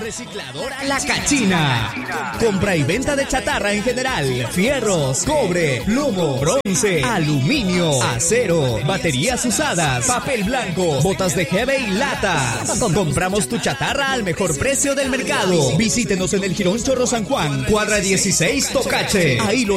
Recicladora La Cachina. Compra y venta de chatarra en general. Fierros, cobre, plomo, bronce, aluminio, acero, baterías usadas, papel blanco, botas de jeve y latas. Compramos tu chatarra al mejor precio del mercado. Visítenos en el Jirón Chorro San Juan, cuadra 16 Tocache. Ahí lo